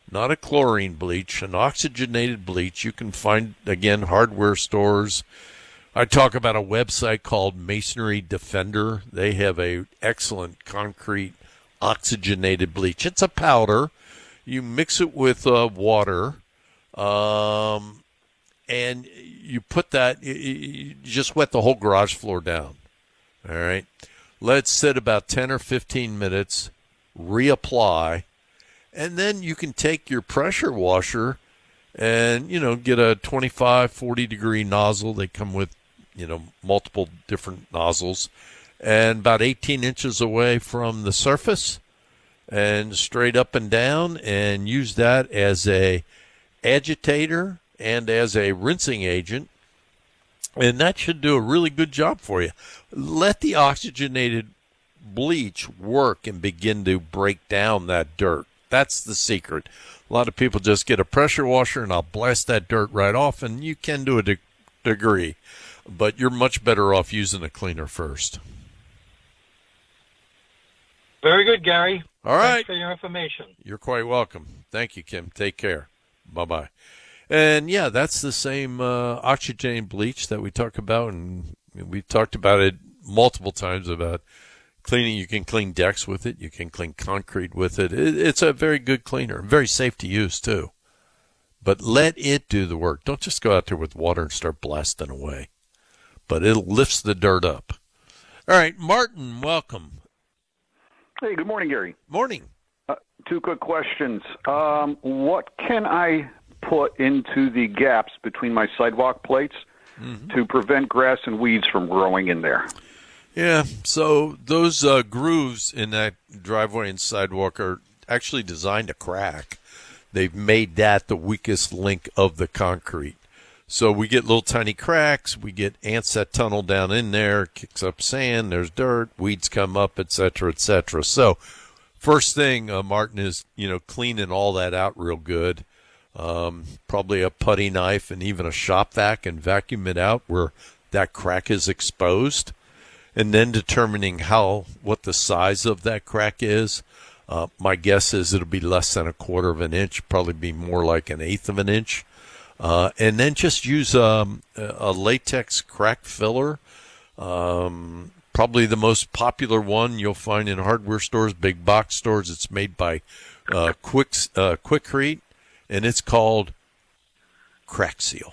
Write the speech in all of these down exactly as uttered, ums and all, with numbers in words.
not a chlorine bleach, an oxygenated bleach. You can find, again, hardware stores. I talk about a website called Masonry Defender. They have a excellent concrete oxygenated bleach. It's a powder. You mix it with uh, water, um, and you put that, you, you just wet the whole garage floor down. All right. Let it sit about ten or fifteen minutes, reapply, and then you can take your pressure washer and, you know, get a twenty-five, forty degree nozzle. They come with, you know, multiple different nozzles, and about eighteen inches away from the surface and straight up and down, and use that as a agitator and as a rinsing agent. And that should do a really good job for you. Let the oxygenated bleach work and begin to break down that dirt. That's the secret. A lot of people just get a pressure washer and I'll blast that dirt right off, and you can do a de- degree, but you're much better off using a cleaner first. Very good, Gary. All right. Thanks for your information. You're quite welcome. Thank you, Kim. Take care. Bye-bye. And, yeah, that's the same uh, oxygenated bleach that we talk about, and we've talked about it multiple times about cleaning. You can clean decks with it. You can clean concrete with it. it. It's a very good cleaner, very safe to use, too. But let it do the work. Don't just go out there with water and start blasting away. But it lifts the dirt up. All right, Martin, welcome. Hey, good morning, Gary. Morning. Uh, two quick questions. Um, what can I put into the gaps between my sidewalk plates mm-hmm. to prevent grass and weeds from growing in there? Yeah, so those uh, grooves in that driveway and sidewalk are actually designed to crack. They've made that the weakest link of the concrete. So we get little tiny cracks, we get ants that tunnel down in there, kicks up sand, there's dirt, weeds come up, et cetera, et cetera. So first thing, uh, Martin, is, you know, cleaning all that out real good. Um, probably a putty knife and even a shop vac, and vacuum it out where that crack is exposed. And then determining how, what the size of that crack is. Uh, my guess is it'll be less than a quarter of an inch, probably be more like an eighth of an inch. Uh, and then just use um, a latex crack filler. Um, probably the most popular one you'll find in hardware stores, big box stores. It's made by uh, Quick uh, Quikrete, and it's called Crack Seal.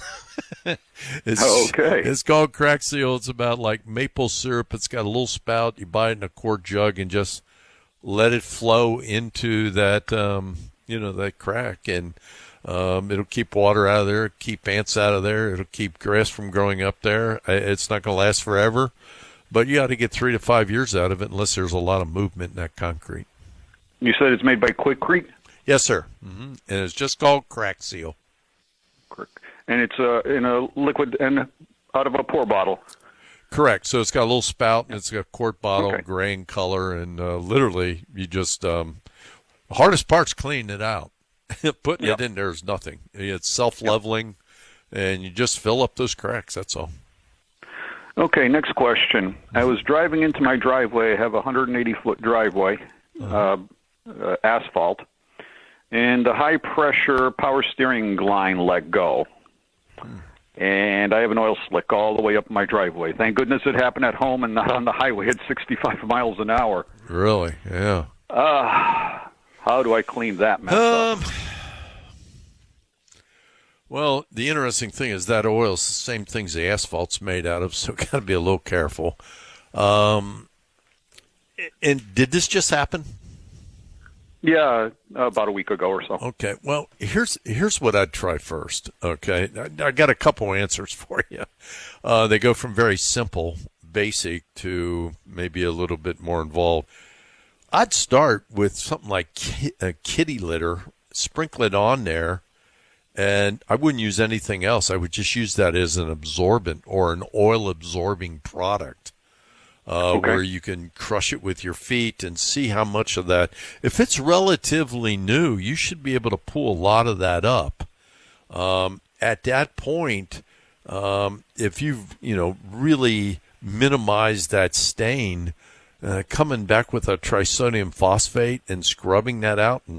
it's, okay. It's called Crack Seal. It's about like maple syrup. It's got a little spout. You buy it in a quart jug and just let it flow into that, um, you know, that crack, and Um, it'll keep water out of there, keep ants out of there. It'll keep grass from growing up there. It's not going to last forever, but you ought to get three to five years out of it unless there's a lot of movement in that concrete. You said it's made by Quikrete? Yes, sir. Mm-hmm. And it's just called Crack Seal. And it's uh, in a liquid and out of a pour bottle. Correct. So it's got a little spout, and it's got a quart bottle, okay. gray in color, and uh, literally you just um, – the hardest part's cleaning it out. Putting yep. it in there is nothing. It's self-leveling, yep. and you just fill up those cracks. That's all. Okay, next question. I was driving into my driveway. I have a one hundred eighty foot driveway, uh-huh. uh, uh, asphalt, and the high-pressure power steering line let go. Hmm. And I have an oil slick all the way up my driveway. Thank goodness it happened at home and not on the highway at sixty-five miles an hour. Really? Yeah. Uh, how do I clean that mess um, up? Well, the interesting thing is that oil is the same things the asphalt's made out of, so got to be a little careful. Um, and did this just happen? Yeah, about a week ago or so. Okay. Well, here's here's what I'd try first. Okay, I, I got a couple answers for you. Uh, they go from very simple, basic, to maybe a little bit more involved. I'd start with something like ki- a kitty litter, sprinkle it on there, and I wouldn't use anything else. I would just use that as an absorbent or an oil-absorbing product. Uh, okay. Where you can crush it with your feet and see how much of that. If it's relatively new, you should be able to pull a lot of that up. Um, at that point, um, if you've you know really minimized that stain, uh, coming back with a trisodium phosphate and scrubbing that out and